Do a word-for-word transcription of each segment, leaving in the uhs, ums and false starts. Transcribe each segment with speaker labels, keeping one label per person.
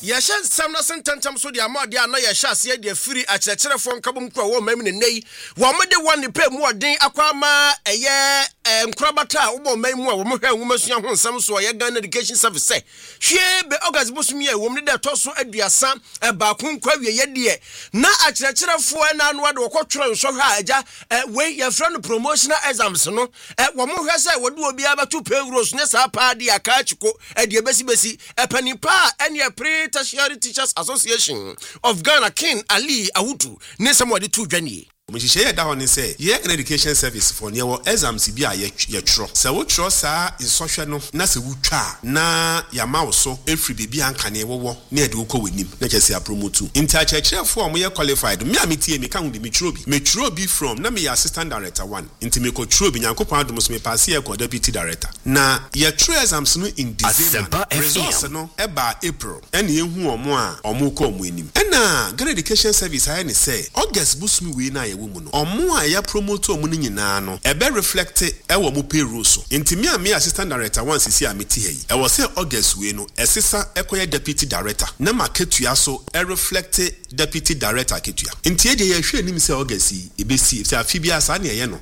Speaker 1: ya shan sam na sentantam so de amade ana ya sha ase de afiri akyerɛkyerɛfo nkabom kwa wo mam ne nei wo mode one pe mu odin akwa ma eye nkrabata wo mam mu a wo hwɛ nwumasua ho nsam so ya Ghana Education Service say hwe be August bosumi a wo mde de toso aduasa e ba konkwa wie ye de na akyerɛkyerɛfo na anu ade wo kɔtworo nso hwa agya we ya fra no promotional exams no wo mo hwɛ say wo de obi abato payroll ne sa pa de aka chiko e de besi besi e panipa ene Tertiary Teachers Association of Ghana King Ali Awutu ne somebody to dwane
Speaker 2: Mishisheye da honi say ye Education Service for ne wo exams bi a ye tro se wo tro sa insohwe no na se wutwa na ya ma so efri bebi ankane wo na ede wo kɔ wanim na kyese a promote inter churchfo am ye qualified me ameti me kan de me tro bi me tro bi from na me assistant director one inti me ko tro bi nyankopon adom so me pass ye ko deputy director na ye tro exams no in December results no e ba April ene ye hu omo a omo kɔ omo enim na Ghana Education Service aye ne say August busumi we na woman omo a ya promote omo nyina no e be reflect e wo mo payroll so ntimi a me assistant director one sisi a meti hei e wo say August we no esisa ekoye deputy director na maketua so e reflect deputy director ketua ntie de ye hwe nim say August e be si say afi bia sa na ye no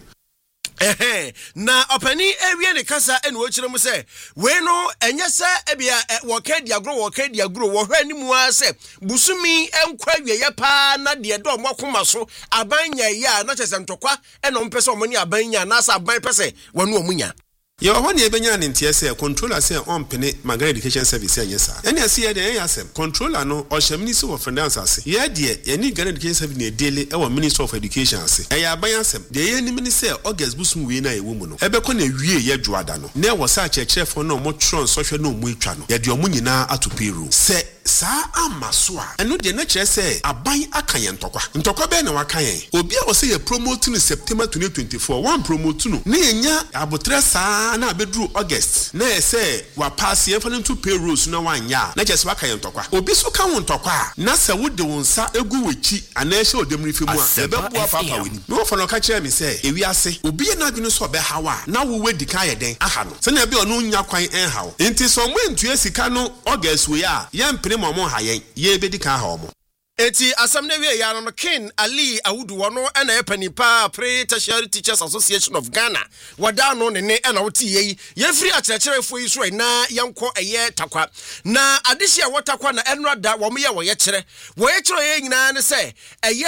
Speaker 1: eh na opani ewie ne kasa ene wo kire mu se we no enye se ebia wo ka diagro wo ka diagro wo hwa animu a se busumi enkwa wie ye pa na de do mo koma so abanya ya na chese ntokwa ene mpese omani abanya na sa aban pese wonu omunya
Speaker 2: ye ho ne ebenya ne ntie se controller se on pene Ghana Education Service anya sa ene ase ye de anya sem controller no o hyamni of finance ase ye de ye ni Ghana Education Service ne dele e wo Ministry of Education ase e ya aban asem de ye ni mini se August busum we na ye wo mu no e be ko na wie ye dwoada no na wo sa chechefo no mo tron sohwe no mu etwa no ye de omu nyina atoperu se sa amaso a eno de na kire se aban akaye ntokwa ntokwa be na wakaye obi a wo se ye promote no September twenty twenty-four one promote no na enya abotre sa na bedru August na say wa pass ye fane to payrolls na wanya na just waka ye ntokwa obi so ka won ntokwa na se wode wonsa egu wechi ana ehye odemri fimu a ebe bua papa weni no fa no ka kire me say ewi ase obi ye na adwene so be hawa na wo wedi kan ye den aha no se na be ono nya kwan en hawo enti so mo entu esika no August we a ye mpene mo mo ha ye ye be di kan ha omo
Speaker 1: eti asam na wie ya no King Ali Awudu wono ena epanipa Tertiary Teachers Association of Ghana wada no ne ne ena woti yi ye free akyerɛkyerɛfo yi so na yanko eye takwa na adehye a wotakwa na enrada wo me ye wo ye kyerɛ wo ye kyerɛ ye nyina ne se eye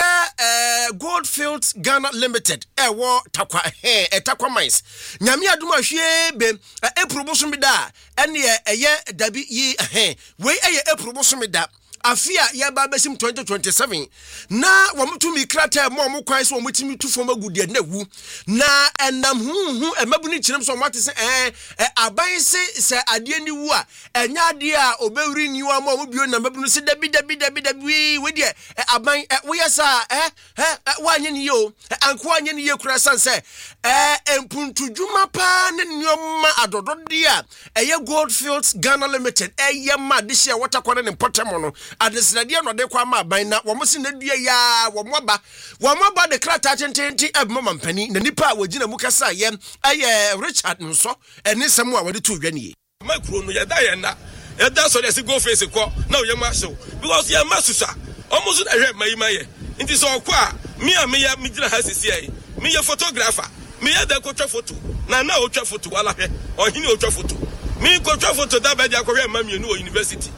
Speaker 1: eh Goldfields Ghana Limited e wo takwa eh etakwa mines nyame adom ahwie be April boso mi da ene eye dabi yi eh we eye April boso mi da afia ya ba besim twenty twenty-seven na womtumi krata mo mo kwan so womtimi tu fo magudie na wu na enam huhu emabuni kirem so mate se eh aban se se ade ni wu a enya ade a obewri ni wa mo mo bio na mabunu se dabi dabi dabi dabi we de aban wo yesa eh eh wanye ni yo anko anye ni ye kura sanse eh empuntu djuma pa ne nyoma adodode a eye Goldfields Ghana Limited eye ma de hye watakwa ne potemo no adesradia no de kwa ma ban na wo mose na dua ya wo moba wo moba de krata tententi abma mampani na nipa a wagina mu kasa ye aye Richard nso ene sem a wode to dwane
Speaker 3: makro no yeda ye na yeda so de se go face ko na ye ma show because ye masusa omuso na hwe mai mai nti so kwa me a me ya me gina ha sisi ai me ye photographer me ya de ko twa photo na na o twa photo wala hwe ohini o twa photo me ko twa photo da ba dia ko hwe ma me no university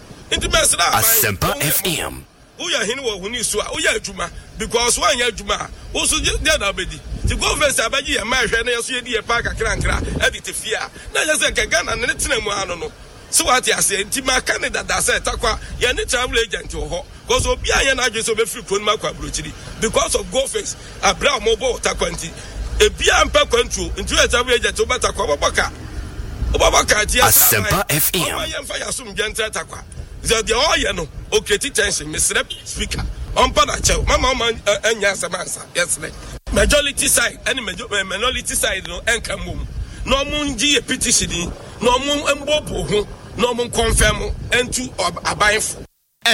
Speaker 4: Asempa F M.
Speaker 3: Uya hini wo huni so a uya adwuma because one ya adwuma wo so de na bedi ti go face abaji ya ma hwe na yeso ye di e pa kakra nkra edit fia na ya se Ghana ne tena mu ano no so what ya say ti ma Canada da say takwa ya ne travel agent ho because obi anya na adwe so be free kron makwa brochiri because of go face abra mo bo takwa nti e bia ampa kwantuo nti ya travel agent obatakwa obaka obaka ti
Speaker 4: Asempa F M.
Speaker 3: Oya mfa ya sum gentle takwa the the all you know okay tension Mister Speaker on pada chew mama mama anya samansa yes majority side any minority side no enka mum no munji a petition no mun embobo ho no mun confirm entu abanfo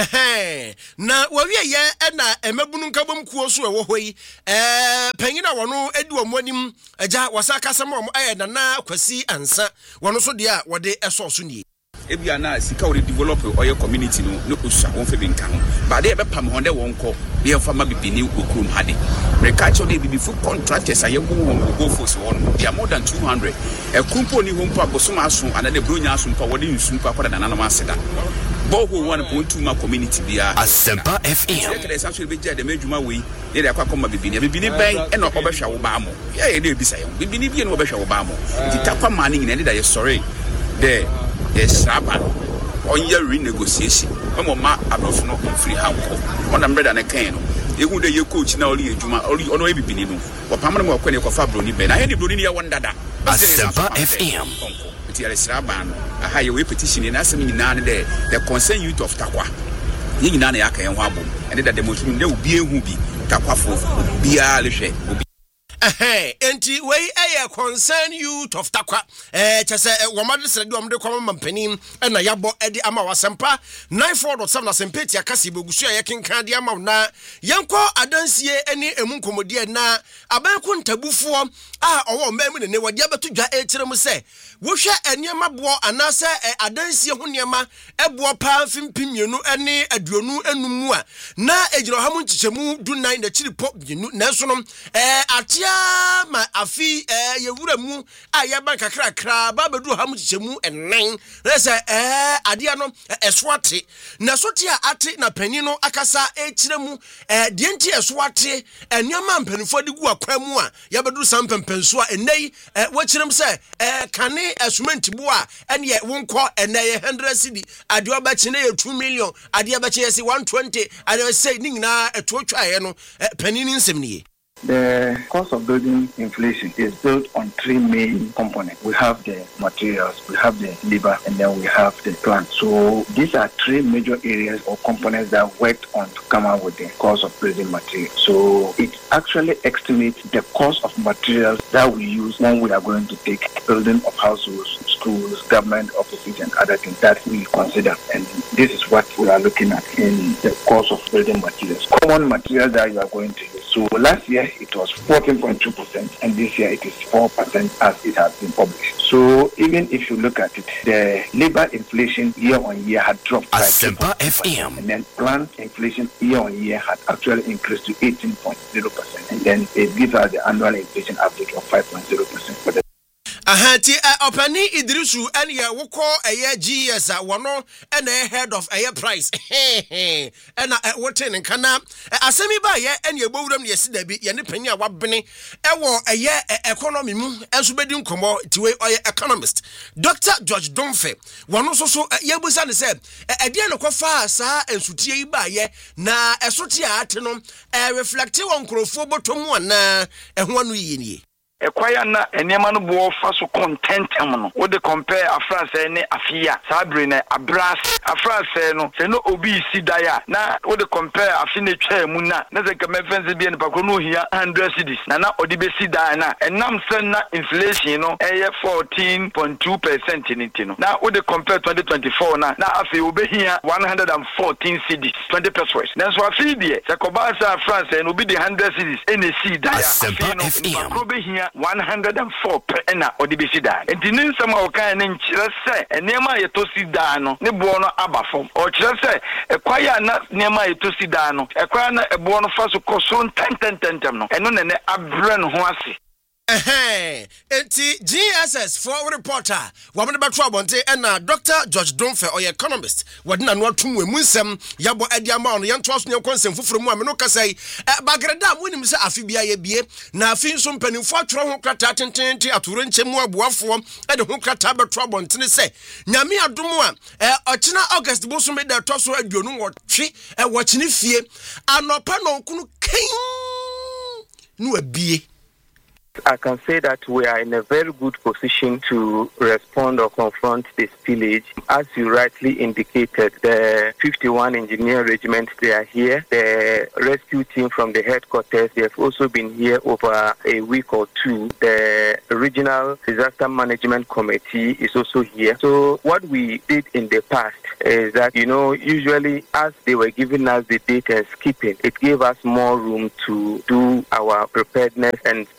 Speaker 1: eh na wawie ye na emabunu nkabom kuo so ewo hoyi eh panyina wono edi omonim agya wasaka sam omo aye na na kwasi ansa wono so de a wode eso so nie
Speaker 5: ebia na sika we develop oil community no no usua won fe bi nka ho ba de be pam ho de won ko de fa ma bibini okrum hade rekacho de bibi food contractors aye wo won go force won they are more than two hundred e kumpo ni hom pa bosoma aso ana de bronya aso pa wode nsu pa kwada nana ma aseda boho one point two ma community bia
Speaker 4: Asempa F M
Speaker 5: e kede sanso be je de medwuma we e de akwa ma bibini bibini ben e no obehwa wo ba mo ye ye de bisa ye bibini bi e no obehwa wo ba mo ti takwa ma ni nyina de ye sorry de yes saba on your renegotiation omo ma abrofu no free hanko on am brother na kan no ehu de ye coach na oli ejuma oli ono ebibini no wapamana mo akwa ne kofa broni be na ye ni broni ne ye wondada
Speaker 4: Asempa F M
Speaker 5: ti ale saba no aha ye we petition na asem nyina ne de the concern youth of Takwa ye nyina na yakan ho abom ene da demonstration de obi ehu bi takwafo bia lehwe obi
Speaker 1: eh enti we eye concern youth of Takwa eh chese womade sredi omde kwama mampanim na yabo edi ama wasempa nine four dot seven asempeti akase begusu ya kenkan de ama na yenko adansie eni emu nkomodi na abanku ntabufo a owo memu ne wadi abeto dwa e kire mu se wohwe eniema bo anase adansie ho niema ebo pa mfimpimienu ene aduonu enum a na ejiro ha mu nchichemu du nine na chiri pop bienu na so no eh atia ma afi eh yewura mu a yeba kakra kra ba bedu ha mu nchichemu enen rese eh adia no eswate na sote a ate na pani no akasa e kire mu eh de enti eswate eniema mpanifo de gu akwa mu a yebedu sampempenso a enei eh wachirem se eh kane asumenti bo a ene ye wonko ene ye one hundred cedi ade oba chine ye two million ade oba chine ye one twenty ade say ni nyina eto twa ye no panini nsem ni.
Speaker 6: The cost of building inflation is built on three main components. We have the materials, we have the labor, and then we have the plant. So these are three major areas or components that worked on to come out with the cost of building materials. So it actually estimates the cost of materials that we use when we are going to take building of households, schools, government offices, and other things that we consider. And this is what we are looking at in the cost of building materials. Common materials that you are going to use. So last year it was fourteen point two percent, and this year it is four percent as it has been published. So even if you look at it, the labor inflation year on year had dropped by
Speaker 4: Asempa F M,
Speaker 6: and then plant inflation year on year had actually increased to eighteen point zero percent, and then it gives us the annual inflation average of five point zero percent for the
Speaker 1: Ahanti opani Idrisu ene ye woko eye G S a wono ene head of eye price ena wote ne kana asemi ba ye ene ebowuram ne yesi dabi ye ne pani a wabene ewo eye economy mu enso bedi nkomo tiwe oye economist Doctor George Domfe wono so so ye busa ne se ede ne kofa sa ensutie yi ba ye na esote a ate no reflect won krofo botomu ana eho anu yi nie
Speaker 7: Ekwaya na enema no bo fa so content am no wo de compare afranse ne afia sabre na abras afranse no se no obi si daya na wo de compare afine twa mu na na ze kemefense bi ne pakro no hia one hundred cedis na na odi be si daya na enam se na inflation no eye fourteen point two percent ni ti no na wo de compare twenty twenty-four na na afi obehia one hundred fourteen cedis twenty pesos na so afi die se ko ba sa afranse no bi de one hundred cedis ene si daya afi no pakro behia one hundred four per ena odibesi da enti nin sama o kan ne nkyere se enema ye to si da no ne bo no abafom o kyere se ekwaya na enema ye to si da no ekwaya na ebo no fa so koso ten ten ten tem no eno ne ne abre no ho ase.
Speaker 1: Eh, enti G S S for reporter wamene batwa abonte na Doctor George Domfe or economist wadina no atumwe munsem yabo adi ama ono yanto aso ne konsem fufuru mu ameno kasai bagreda munim se afi bia ye bie na afi nso mpanimfo atworo ho krata tententi aturo nchemu abuafo e de ho krata batwa abonte ne se nyame adom a ochina August boso me da toso aduonu wo twe e wo chine fie anopa no kunu ken no abie.
Speaker 8: I can say that we are in a very good position to respond or confront this pillage. As you rightly indicated, the fifty-one Engineer Regiment, they are here. The rescue team from the headquarters, they have also been here over a week or two. The Regional Disaster Management Committee is also here. So what we did in the past is that, you know, usually as they were giving us the date and skipping, it gave us more room to do our preparedness and begin to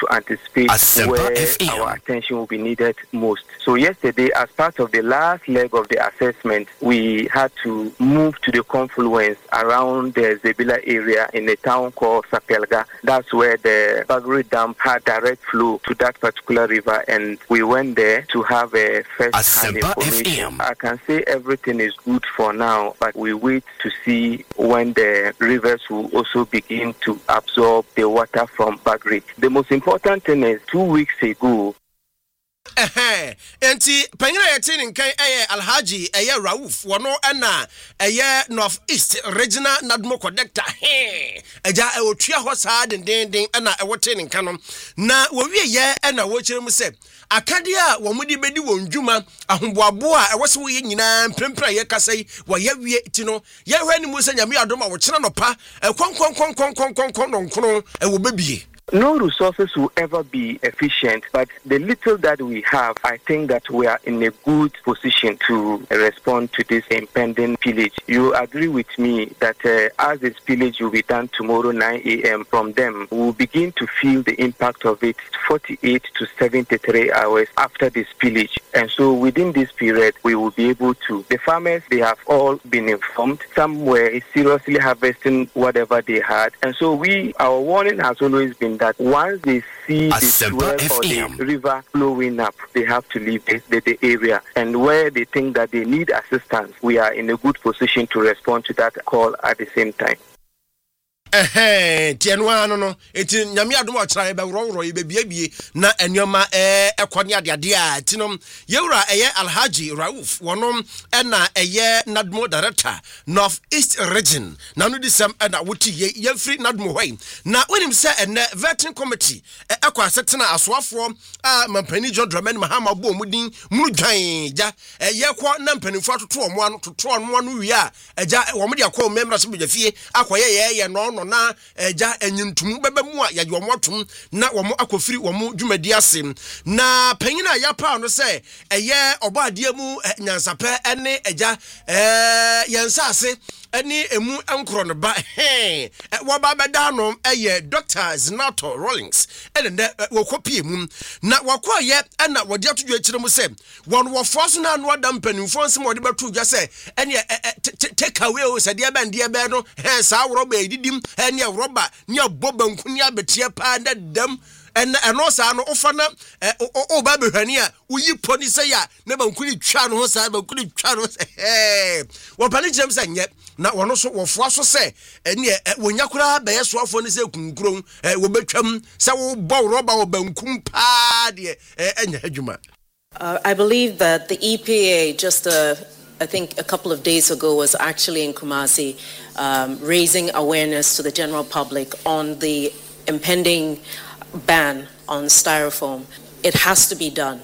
Speaker 8: to anticipate
Speaker 4: Asempa
Speaker 8: where
Speaker 4: F M.
Speaker 8: our attention will be needed most. So yesterday, as part of the last leg of the assessment, we had to move to the confluence around the Zebila area in a town called Sapelga. That's where the Bagri Dam had direct flow to that particular river, and we went there to have a first-hand information. I can say everything is good for now, but we wait to see when the rivers will also begin to absorb the water from Bagri. The most important thing is two weeks ago,
Speaker 1: Eh, enti panyina yete nkan eye Alhaji eye Rauf wono na eye North East Regional Nadmo Conductor he eja e otua ho saa den den den na e wote nkan no na wo wie ye na wo kire mu se akade a wo mudi bedi wo ndwuma ahomboabo a e wo se wo ye nyina mprempra ye kasai wo ye wie ti no ye hwani mu se nyame adom a wo kire no pa e konkon konkon konkon konkon konkon e wo bebie.
Speaker 8: No resources will ever be efficient, but the little that we have, I think that we are in a good position to respond to this impending pillage. You agree with me that uh, as this pillage will be done tomorrow nine a.m. from them, we will begin to feel the impact of it forty-eight to seventy-three hours after this pillage. And so within this period, we will be able to, the farmers, they have all been informed. Some were seriously harvesting whatever they had. And so we, our warning has always been that once they see the swell or the river flowing up, they have to leave the, the, the area. And where they think that they need assistance, we are in a good position to respond to that call at the same time.
Speaker 1: Eh tienwa no no eti nyame adom ochra be wrowro ye bebiebie na enyoma eh ekone ade ade a tinom yewura eye Alhaji Rauf wonom na eye Nadmo Director North East Region na no disem na woti ye yefri Nadmo hwai na wonim se ene vetting committee ekwa asetena asoafo a mampani John Dramani Mahama bo mudin munu dwan ja ye kwo na mpanifo atoto omo ano toto omo ano wi a eja wo mo de akwa memra so bejafie akoye ye ye no na eja enyintum bebe mu a yaje omo atom na omo akofiri omo dwumadi ase na panyina ya pa no se eye obaade mu nyansape ene eja eh yensa ase ene emu enkro no ba he wo ba beda no eye Doctor Zinato Rollins ene wo kopie mu na wakoye na wode atodwo akire mu se won wo force na no adam panimfo nsem wode beto dwa se ene take away o se de ba ndie be no he sa woro ba edidim ene roba ne abobanku ne abetie pa na dam and and also no ofana o ba behwani a uyi poni say ya na banku ni twa no ho sa banku ni twa no eh wo pani jem say nye na wono so wo foa so say ene wonya kura be yeso afo ni say kunkron wo betwam say wo bo roba wo banku pa de enya adwuma.
Speaker 9: I believe that the E P A just a I think a couple of days ago was actually in Kumasi um, raising awareness to the general public on the impending ban on styrofoam. It has to be done.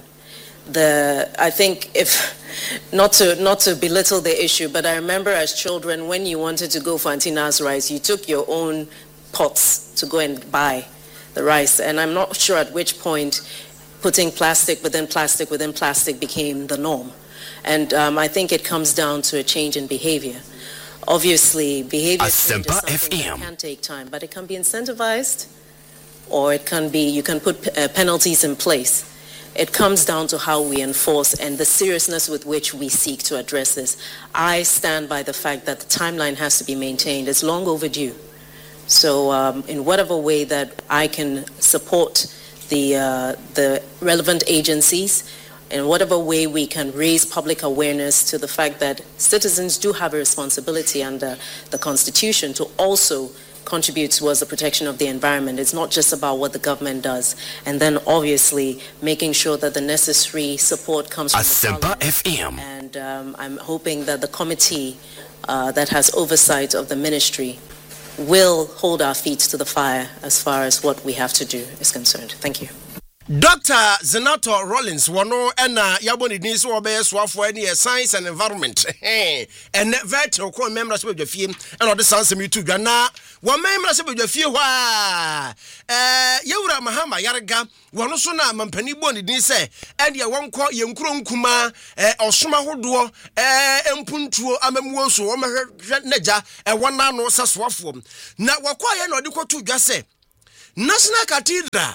Speaker 9: The I think if not to not to belittle the issue, but I remember as children when you wanted to go for Antina's rice, you took your own pots to go and buy the rice, and I'm not sure at which point putting plastic within plastic within plastic became the norm. And um, I think it comes down to a change in behavior. Obviously, behavior change is something that can take time, but it can be incentivized, or it can be, you can put uh, penalties in place. It comes down to how we enforce and the seriousness with which we seek to address this. I stand by the fact that the timeline has to be maintained. It's long overdue. So um, in whatever way that I can support the, uh, the relevant agencies, in whatever way we can raise public awareness to the fact that citizens do have a responsibility under the Constitution to also contribute towards the protection of the environment. It's not just about what the government does. And then obviously making sure that the necessary support comes from the Parliament. F M. And um, I'm hoping that the committee uh, that has oversight of the ministry will hold our feet to the fire as far as what we have to do is concerned. Thank you.
Speaker 1: Doctor Zinato Rollins wono ena yaboni ni so obe soafo ene science and environment eh ene vet ko memra se bedwafie ena ode sansem yitu dwana wo memra se bedwafie hwa eh yewura Mahama Yarega wono so na mampani boni din se ene ye wonko ye nkuro nkuma eh osoma hodo eh empuntuo amamuo so wo mehwe naja e wona no sasoafo na wakwa ye na ode kotu dwa se National Cathedral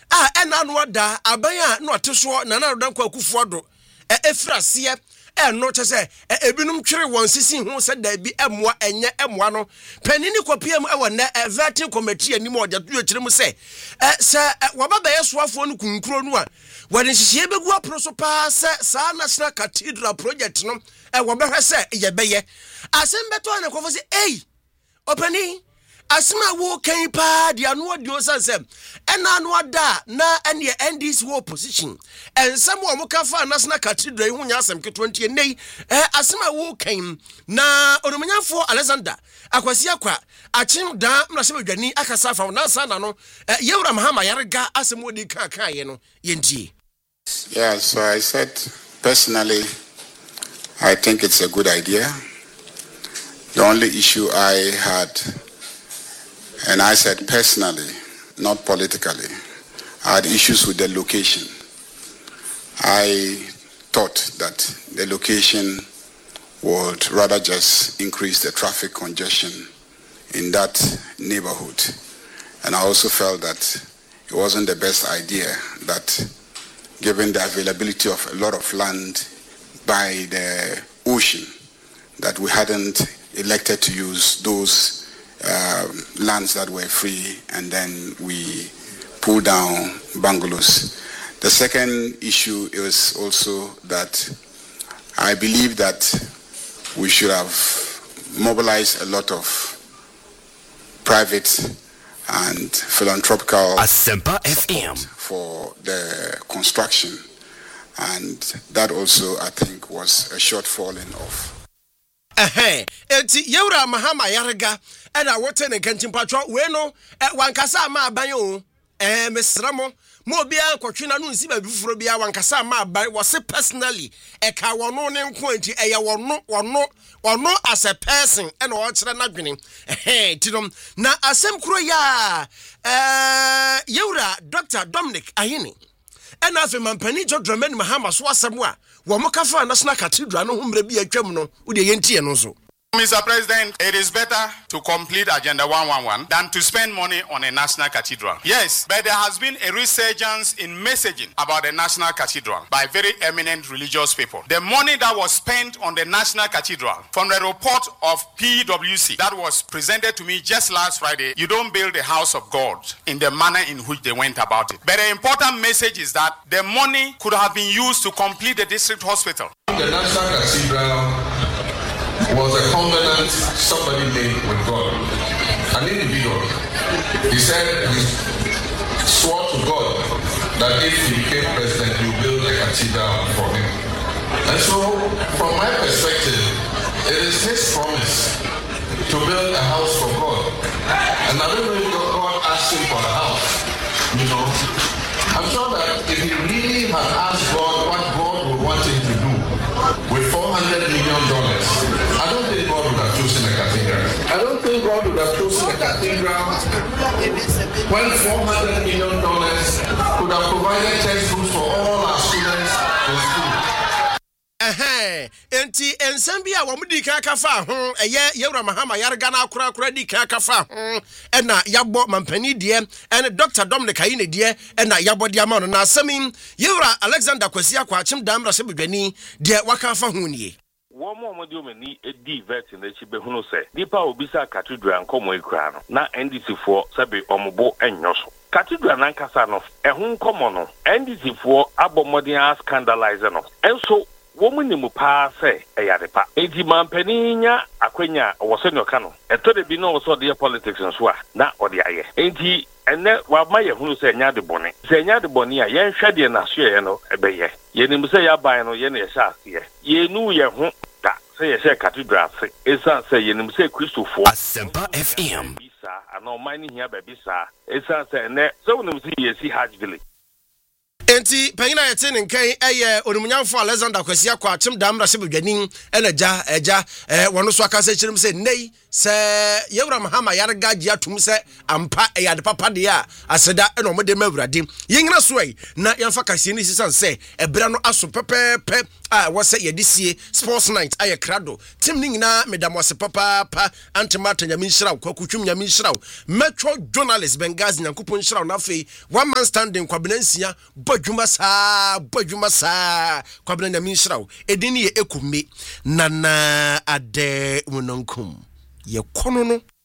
Speaker 1: a ɛna no ada aban a no ateso na na rodan kwakufu ado e efrasie e no che se ebinum twere won sisi hu se da bi emoa enye emoa no panini kopiam e wona vetting committee anim oja tu akire mu se e se wababa yesoafo no kunkuro no a wade nhihie begu apro so pa se sa national cathedral project no e wobehwe se yebeye asembeto na kofo se ei opani asma wo kan pa dia no odi osansem ena no ada na ene N D C wo position ensam wo mukafa national cathedral hu nya asem ke twenty nei eh asma wo kan na onomanyafo Alexander akwasi akwa achim da mrahye badwani akasa fa na sa na no yewra mahama yarega asem odi kan kan ye no yentie.
Speaker 10: Yeah, so I said personally I think it's a good idea. The only issue I had, and I said personally, not politically, I had issues with the location. I thought that the location would rather just increase the traffic congestion in that neighborhood. And I also felt that it wasn't the best idea that given the availability of a lot of land by the ocean, that we hadn't elected to use those uh, lands that were free, and then we pull down bungalows. The second issue is also that I believe that we should have mobilized a lot of private and philanthropical support for the construction, and that also I think was a shortfalling of.
Speaker 1: Eh enti yewra mahama yarega ena wote ne kantimpatwa we no wankasa ma aban o eh mesramo mo bia nkotwe na no nsi ba bifuro bia wankasa ma aban wo se personally e ka wono ne nko enti eye wono wono wono as a person ena wo kire na dwene eh tinom na asem kuro ya eh yewra Doctor Dominic Ayini ena afi mampani Jodromen Mahama so asem a wo mo kafa national cathedral no humre bi atwam no wo de yentie no so.
Speaker 11: Mister President, it is better to complete Agenda one one one than to spend money on a national cathedral. Yes, but there has been a resurgence in messaging about the national cathedral by very eminent religious people. The money that was spent on the national cathedral, from the report of P W C that was presented to me just last Friday, you don't build the house of God in the manner in which they went about it. But the important message is that the money could have been used to complete the district hospital.
Speaker 12: The national cathedral was a covenant somebody made with God, an individual. He said, he swore to God that if he became president, he would build a cathedral for him. And so, from my perspective, it is his promise to build a house for God. And I don't know if God asked him for a house, you know. I'm sure that if he really had asked God what God would want him to do with four hundred million dollars, I don't think God would have chosen a cathedral. I don't think God would have chosen a cathedral when four hundred million dollars could have provided textbooks for all our students in school.
Speaker 1: Eh enti ensam bia wo mudi kan kafa ho eye yewra mahama yarga na akura akura di kan kafa ho ena yabo mampani die ene Doctor Dominic Ayini die ena yabo die ama no na asemi yewra Alexander Kwasi akwa achim damra se bedwani die waka fa ho nie.
Speaker 13: Wo mo mo di o mani edi vet na chi be hunu se dipa obisa cathedral nkomo ikura no na N D C fo sabe omobo enyo so cathedral na nkasa no ehun nkomo no N D C fo abomodin scandalize no enso woman ni mu pa se eyadepa enti mampani nya akwenya wo se no ka no eto de bi no so de politics nso a na ode aye enti ene wa ma ye hunu se nya de bone se nya de bone a ye hwɛ de na so ye no ebeye ye ni mu se ya ban no ye na ye sha ase ye nu ye hu da se ye hwɛ cathedral se esa se ye ni mu se Christopher
Speaker 4: Asempa F M
Speaker 13: bisa ana o man ni hia ba bisa esa se ne se wo ni mu se ye si Hajj village.
Speaker 1: enti panyina yete ne nkan eye onumunyamfo Alexander Kwasi akwa atem damra se bedwanin enaja eja eh wono so aka se chirim se nei se yewra mahama yarga gia tum se ampa eyade papa de a aseda eno mo de mawurade yengina so ai na yamfa kase ni sisan se ebra no aso pepepe a wo se yedisie sports night aye krado tim ni nyina medamo se papa pa antimata nyame nhiraw kwakutwum nyame nhiraw metro journalist Bengazi nyankopon nhiraw na fe one man standing kwabenansia badwuma saa badwuma saa kwabena nyame nhiraw edini ye ekume nana ade wononkum ye kono no